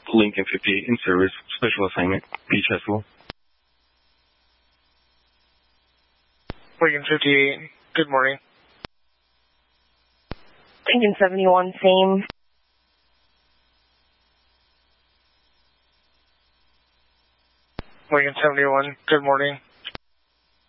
Lincoln 58 in service. Special assignment. Beach Festival. Lincoln 58, good morning. Lincoln 71, same. Lincoln 71, good morning.